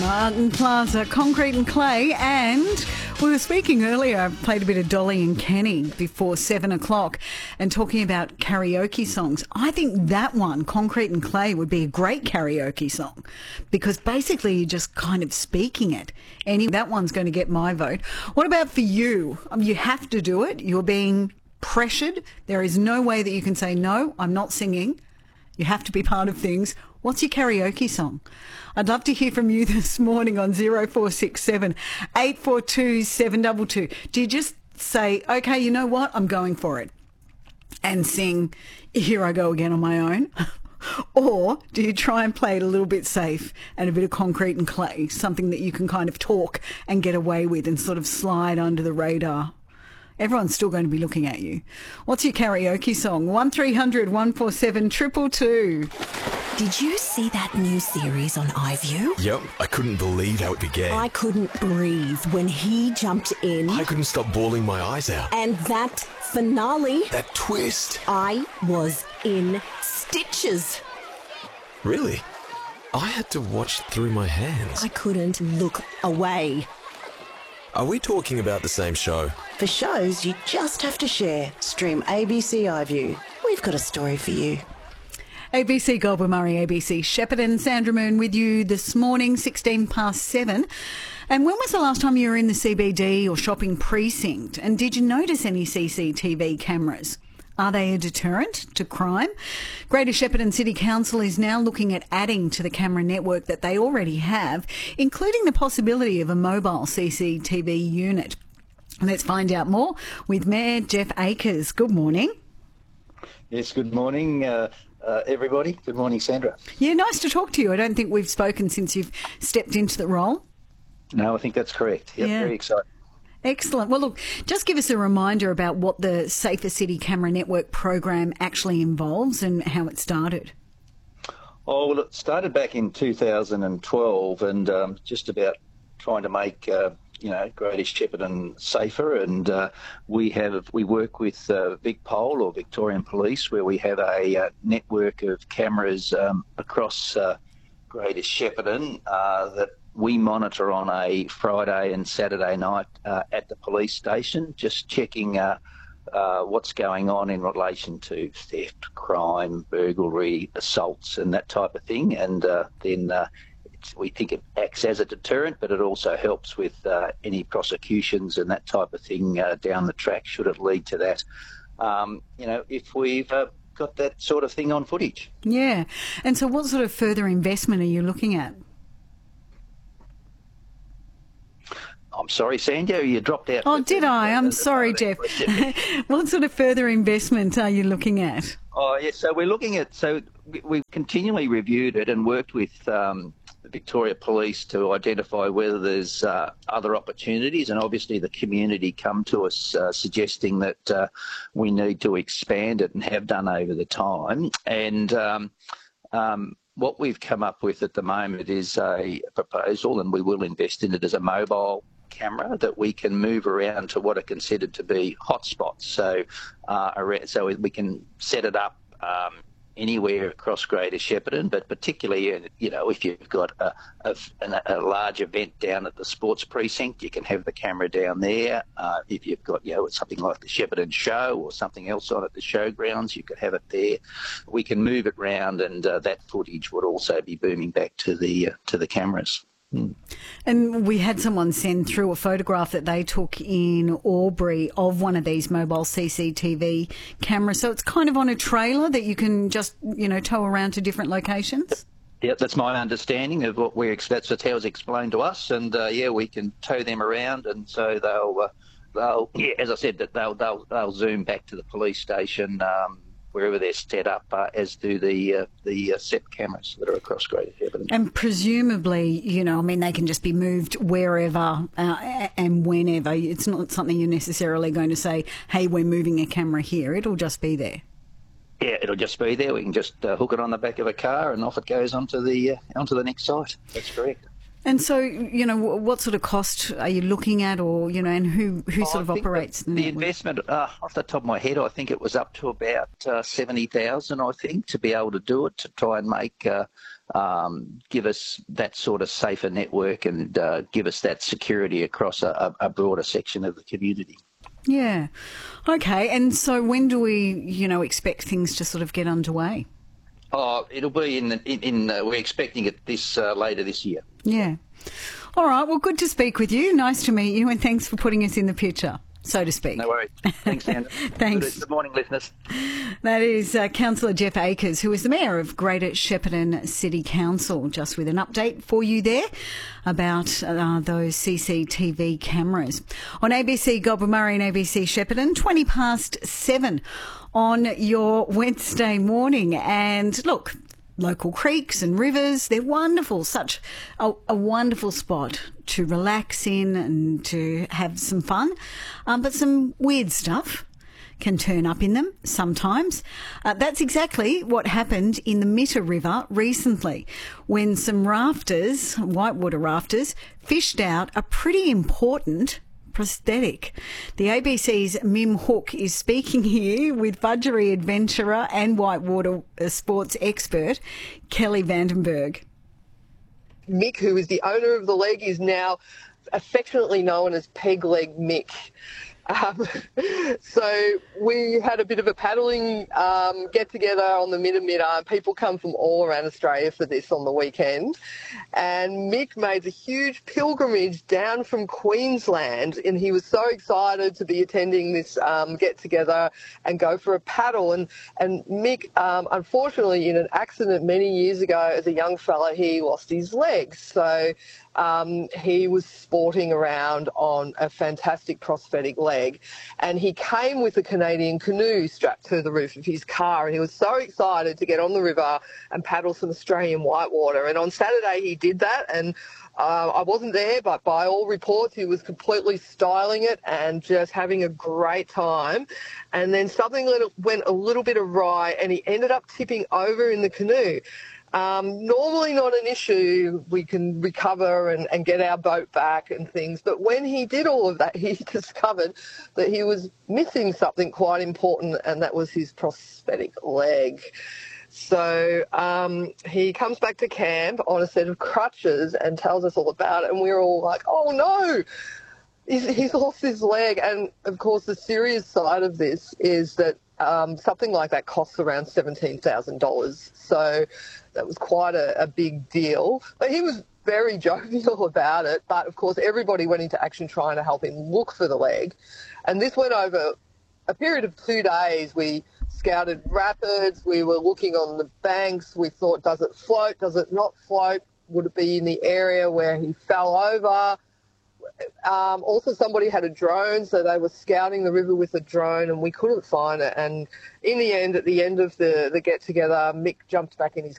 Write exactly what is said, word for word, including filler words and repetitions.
Martin Plaza, Concrete and Clay, and we were speaking earlier, I played a bit of Dolly and Kenny before seven o'clock and talking about karaoke songs. I think that one, Concrete and Clay, would be a great karaoke song because basically you're just kind of speaking it. Anyway, that one's going to get my vote. What about for you? Um, you have to do it. You're being pressured. There is no way that you can say, no, I'm not singing. You have to be part of things. What's your karaoke song? I'd love to hear from you this morning on zero four six seven, eight four two, seven two two. Do you just say, okay, you know what, I'm going for it, and sing Here I Go Again on my own? Or do you try and play it a little bit safe and a bit of Concrete and Clay, something that you can kind of talk and get away with and sort of slide under the radar? Everyone's still going to be looking at you. What's your karaoke song? one three hundred, one four seven, two two two. Did you see that new series on iView? Yep, I couldn't believe how it began. I couldn't breathe when he jumped in. I couldn't stop bawling my eyes out. And that finale. That twist. I was in stitches. Really? I had to watch through my hands. I couldn't look away. Are we talking about the same show? For shows you just have to share. Stream A B C iView. We've got a story for you. A B C Goldwyn Murray, A B C Shepparton, Sandra Moon with you this morning, sixteen past seven. And when was the last time you were in the C B D or shopping precinct? And did you notice any C C T V cameras? Are they a deterrent to crime? Greater Shepparton City Council is now looking at adding to the camera network that they already have, including the possibility of a mobile C C T V unit. Let's find out more with Mayor Jeff Akers. Good morning. Yes, good morning, uh, uh, everybody. Good morning, Sandra. Yeah, nice to talk to you. I don't think we've spoken since you've stepped into the role. No, I think that's correct. Yep, Yeah. Very exciting. Excellent. Well, look, just give us a reminder about what the Safer City Camera Network program actually involves and how it started. Oh, well, it started back in two thousand twelve and um, just about trying to make, uh, you know, Greater Shepparton safer. And uh, we have we work with uh, VicPol or Victorian Police, where we have a uh, network of cameras um, across uh, Greater Shepparton uh, that we monitor on a Friday and Saturday night uh, at the police station, just checking uh, uh, what's going on in relation to theft, crime, burglary, assaults and that type of thing. And uh, then uh, it's, we think it acts as a deterrent, but it also helps with uh, any prosecutions and that type of thing uh, down the track, should it lead to that. Um, you know, if we've uh, got that sort of thing on footage. Yeah. And so what sort of further investment are you looking at? I'm sorry, Sandra, you dropped out. Oh, did I? I'm sorry, Jeff. What sort of further investment are you looking at? Oh, yes. So we're looking at, so we- we've continually reviewed it and worked with um, the Victoria Police to identify whether there's uh, other opportunities. And obviously the community come to us uh, suggesting that uh, we need to expand it and have done over the time. And um, um, what we've come up with at the moment is a proposal, and we will invest in it, as a mobile camera that we can move around to what are considered to be hotspots. So, uh, around, so we can set it up um, anywhere across Greater Shepparton, but particularly, you know, if you've got a, a, a large event down at the sports precinct, you can have the camera down there. Uh, if you've got, you know, something like the Shepparton Show or something else on at the showgrounds, you could have it there. We can move it round, and uh, that footage would also be booming back to the uh, to the cameras. Mm. And we had someone send through a photograph that they took in Albury of one of these mobile C C T V cameras. So it's kind of on a trailer that you can just, you know, tow around to different locations? Yeah, that's my understanding of what we're, that's how it's explained to us. And, uh, yeah, we can tow them around, and so they'll, uh, they'll yeah, as I said, that they'll, they'll, they'll zoom back to the police station, um, wherever they're set up, uh, as do the uh, the uh, set cameras that are across Greater Shepparton. And presumably, you know, I mean, they can just be moved wherever uh, and whenever. It's not something you're necessarily going to say, hey, we're moving a camera here. It'll just be there. Yeah, it'll just be there. We can just uh, hook it on the back of a car and off it goes onto the uh, onto the next site. That's correct. And so, you know, what sort of cost are you looking at, or, you know, and who, who Oh, sort of I think operates the, the the network? investment, uh, off the top of my head, I think it was up to about uh, seventy thousand, I think, to be able to do it, to try and make, uh, um, give us that sort of safer network and uh, give us that security across a, a broader section of the community. Yeah. Okay. And so when do we, you know, expect things to sort of get underway? Oh, it'll be in, the, in, in uh, we're expecting it this uh, later this year. Yeah. All right. Well, good to speak with you. Nice to meet you, and thanks for putting us in the picture, so to speak. No worries. Thanks, Sandra. Thanks. Good, good morning, listeners. That is uh, Councillor Jeff Akers, who is the Mayor of Greater Shepparton City Council, just with an update for you there about uh, those C C T V cameras. On A B C Goulburn-Murray and A B C Shepparton, twenty past seven on your Wednesday morning. And look, local creeks and rivers, they're wonderful, such a, a wonderful spot to relax in and to have some fun, um, but some weird stuff can turn up in them sometimes. Uh, that's exactly what happened in the Mitter River recently, when some rafters, whitewater rafters, fished out a pretty important prosthetic. The A B C's Mim Hook is speaking here with budgery adventurer and whitewater sports expert Kelly Vandenberg. Mick, who is the owner of the leg, is now affectionately known as Peg Leg Mick. Um, so we had a bit of a paddling um, get-together on the Mitter Mitter. People come from all around Australia for this on the weekend. And Mick made a huge pilgrimage down from Queensland, and he was so excited to be attending this um, get-together and go for a paddle. And, and Mick, um, unfortunately, in an accident many years ago as a young fella, he lost his legs. So Um, he was sporting around on a fantastic prosthetic leg, and he came with a Canadian canoe strapped to the roof of his car, and he was so excited to get on the river and paddle some Australian whitewater. And on Saturday he did that, and uh, I wasn't there, but by all reports he was completely styling it and just having a great time. And then something went a little bit awry, and he ended up tipping over in the canoe. Um, normally not an issue, we can recover and, and get our boat back and things, but when he did all of that, he discovered that he was missing something quite important, and that was his prosthetic leg. So um, he comes back to camp on a set of crutches and tells us all about it, and we're all like, oh no! He's, he's lost his leg. And of course the serious side of this is that um, something like that costs around seventeen thousand dollars. So that was quite a, a big deal. But he was very jovial about it. But of course everybody went into action trying to help him look for the leg. And this went over a period of two days. We scouted rapids, we were looking on the banks, we thought, does it float, does it not float, would it be in the area where he fell over? Um, also, somebody had a drone, so they were scouting the river with a drone, and we couldn't find it. And in the end, at the end of the, the get-together, Mick jumped back in his